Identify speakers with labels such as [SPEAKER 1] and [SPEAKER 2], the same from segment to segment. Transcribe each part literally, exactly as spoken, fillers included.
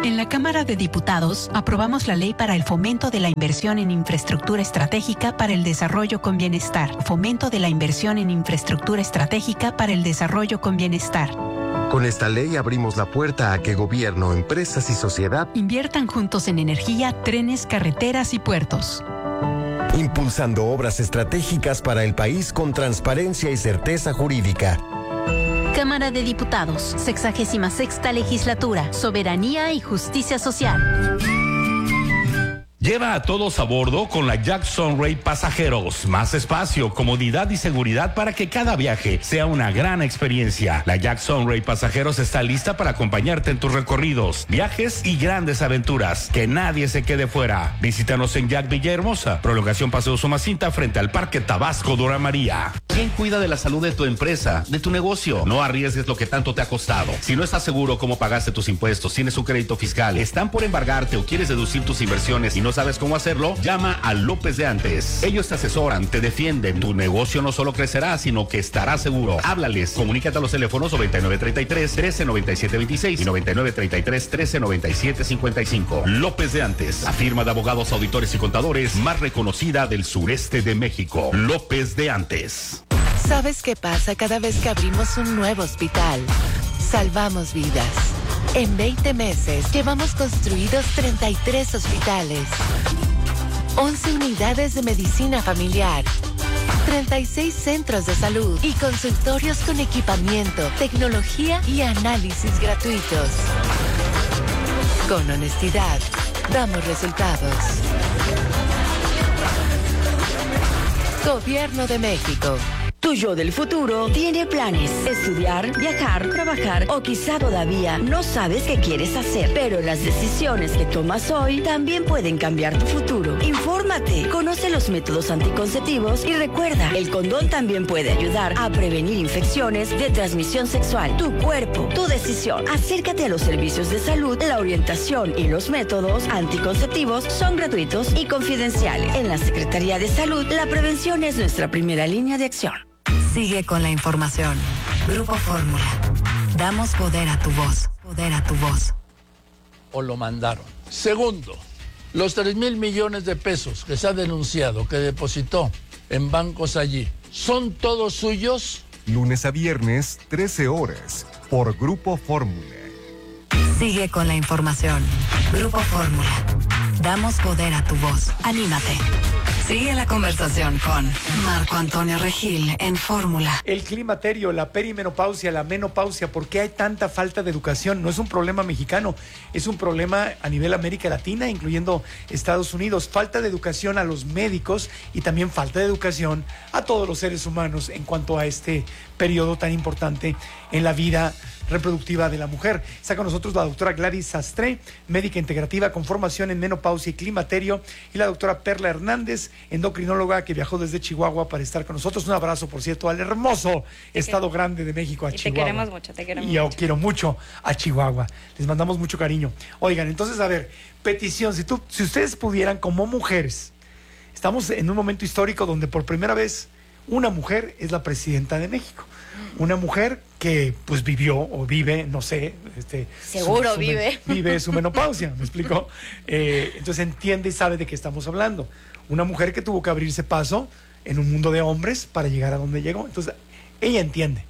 [SPEAKER 1] En la Cámara de Diputados aprobamos la ley para el fomento de la inversión en infraestructura estratégica para el desarrollo con bienestar. Fomento de la inversión en infraestructura estratégica para el desarrollo con bienestar.
[SPEAKER 2] Con esta ley abrimos la puerta a que gobierno, empresas y sociedad
[SPEAKER 1] inviertan juntos en energía, trenes, carreteras y puertos.
[SPEAKER 3] Impulsando obras estratégicas para el país con transparencia y certeza jurídica.
[SPEAKER 4] Cámara de Diputados, sexagésima sexta legislatura, soberanía y justicia social.
[SPEAKER 5] Lleva a todos a bordo con la Jack Sunray Pasajeros. Más espacio, comodidad y seguridad para que cada viaje sea una gran experiencia. La Jack Sunray Pasajeros está lista para acompañarte en tus recorridos, viajes y grandes aventuras. Que nadie se quede fuera. Visítanos en Jack Villahermosa, prolongación Paseo Somacinta frente al Parque Tabasco Dora María. ¿Quién cuida de la salud de tu empresa, de tu negocio? No arriesgues lo que tanto te ha costado. Si no estás seguro cómo pagaste tus impuestos, tienes un crédito fiscal, están por embargarte o quieres deducir tus inversiones y no sabes cómo hacerlo, llama a López de Antes. Ellos te asesoran, te defienden. Tu negocio no solo crecerá, sino que estará seguro. Háblales, comunícate a los teléfonos noventa y nueve treinta y tres, trece noventa y siete veintiséis y noventa y nueve treinta y tres, trece noventa y siete cincuenta y cinco. López de Antes, la firma de abogados, auditores y contadores más reconocida del sureste de México. López de Antes.
[SPEAKER 6] ¿Sabes qué pasa cada vez que abrimos un nuevo hospital? Salvamos vidas. En veinte meses llevamos construidos treinta y tres hospitales, once unidades de medicina familiar, treinta y seis centros de salud y consultorios con equipamiento, tecnología y análisis gratuitos. Con honestidad, damos resultados. Gobierno de México.
[SPEAKER 7] Tu yo del futuro tiene planes. Estudiar, viajar, trabajar o quizá todavía no sabes qué quieres hacer. Pero las decisiones que tomas hoy también pueden cambiar tu futuro. Infórmate, conoce los métodos anticonceptivos y recuerda, el condón también puede ayudar a prevenir infecciones de transmisión sexual. Tu cuerpo, tu decisión. Acércate a los servicios de salud. La orientación y los métodos anticonceptivos son gratuitos y confidenciales. En la Secretaría de Salud, la prevención es nuestra primera línea de acción.
[SPEAKER 8] Sigue con la información. Grupo Fórmula. Damos poder a tu voz. Poder a tu voz.
[SPEAKER 9] O lo mandaron. Segundo, los tres mil millones de pesos que se ha denunciado que depositó en bancos allí, ¿son todos suyos?
[SPEAKER 10] Lunes a viernes, trece horas, por Grupo Fórmula.
[SPEAKER 8] Sigue con la información. Grupo Fórmula. Damos poder a tu voz. Anímate. Sigue la conversación con Marco Antonio Regil en Fórmula.
[SPEAKER 11] El climaterio, la perimenopausia, la menopausia, ¿por qué hay tanta falta de educación? No es un problema mexicano, es un problema a nivel América Latina, incluyendo Estados Unidos. Falta de educación a los médicos y también falta de educación a todos los seres humanos en cuanto a este periodo tan importante en la vida reproductiva de la mujer. Está con nosotros la doctora Gladys Sastre, médica integrativa con formación en menopausia y climaterio, y la doctora Perla Hernández, endocrinóloga que viajó desde Chihuahua para estar con nosotros. Un abrazo, por cierto, al hermoso estado grande de México, a
[SPEAKER 12] y
[SPEAKER 11] Chihuahua.
[SPEAKER 12] Te queremos mucho, te queremos
[SPEAKER 11] y yo
[SPEAKER 12] mucho.
[SPEAKER 11] quiero mucho a Chihuahua. Les mandamos mucho cariño. Oigan, entonces, a ver, petición, si, tú, si ustedes pudieran, como mujeres, estamos en un momento histórico donde por primera vez una mujer es la presidenta de México. Una mujer que pues vivió o vive, no sé, este,
[SPEAKER 12] seguro
[SPEAKER 11] su, su
[SPEAKER 12] vive.
[SPEAKER 11] Men, vive su menopausia, ¿me explico? Eh, entonces entiende y sabe de qué estamos hablando. Una mujer que tuvo que abrirse paso en un mundo de hombres para llegar a donde llegó. Entonces, ella entiende.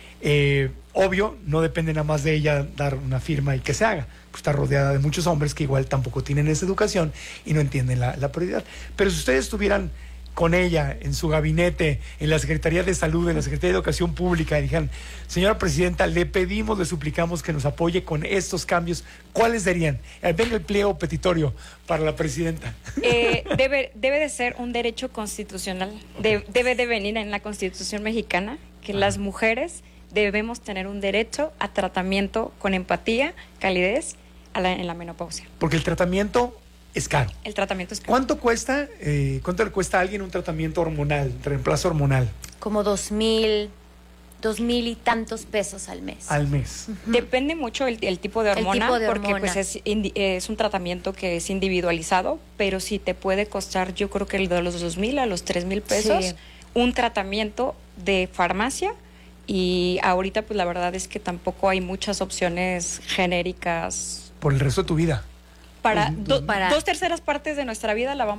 [SPEAKER 11] Eh, obvio, no depende nada más de ella dar una firma y que se haga. Pues está rodeada de muchos hombres que igual tampoco tienen esa educación y no entienden la, la prioridad. Pero si ustedes tuvieran con ella en su gabinete, en la Secretaría de Salud, en la Secretaría de Educación Pública, y dijeran, señora presidenta, le pedimos, le suplicamos que nos apoye con estos cambios, ¿cuáles serían? Eh, venga el pliego petitorio para la presidenta.
[SPEAKER 12] Eh, debe, debe de ser un derecho constitucional, de, debe de venir en la Constitución mexicana, que las mujeres debemos tener un derecho a tratamiento con empatía, calidez a la, en la menopausia.
[SPEAKER 11] Porque el tratamiento es caro.
[SPEAKER 12] El tratamiento es caro.
[SPEAKER 11] ¿Cuánto cuesta, eh, cuánto le cuesta a alguien un tratamiento hormonal, reemplazo hormonal?
[SPEAKER 13] Como dos mil, dos mil y tantos pesos al mes.
[SPEAKER 11] Al mes.
[SPEAKER 12] Uh-huh. Depende mucho el, el tipo de hormona,
[SPEAKER 13] tipo de
[SPEAKER 12] porque
[SPEAKER 13] hormona.
[SPEAKER 12] pues es, indi, es un tratamiento que es individualizado, pero sí te puede costar, yo creo que el de los dos mil a los tres mil pesos, sí. Un tratamiento de farmacia. Y ahorita pues la verdad es que tampoco hay muchas opciones genéricas
[SPEAKER 11] por el resto de tu vida.
[SPEAKER 12] Para,
[SPEAKER 11] Pues,
[SPEAKER 12] do-
[SPEAKER 13] para-
[SPEAKER 12] dos terceras partes de nuestra vida la vamos